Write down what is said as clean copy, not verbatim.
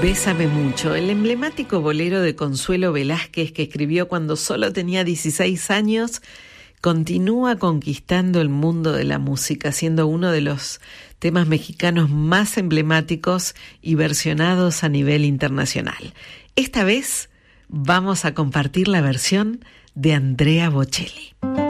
Bésame mucho, el emblemático bolero de Consuelo Velázquez que escribió cuando solo tenía 16 años, continúa conquistando el mundo de la música, siendo uno de los temas mexicanos más emblemáticos y versionados a nivel internacional. Esta vez vamos a compartir la versión de Andrea Bocelli.